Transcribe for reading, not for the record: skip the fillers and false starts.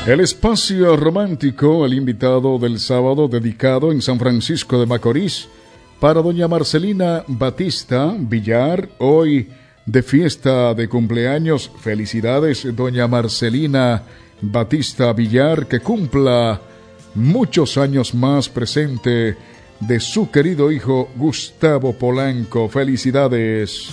El espacio romántico, el invitado del sábado dedicado en San Francisco de Macorís para doña Marcelina Batista Villar, hoy de fiesta de cumpleaños. Felicidades, doña Marcelina Batista Villar, que cumpla muchos años más presente de su querido hijo Gustavo Polanco. Felicidades.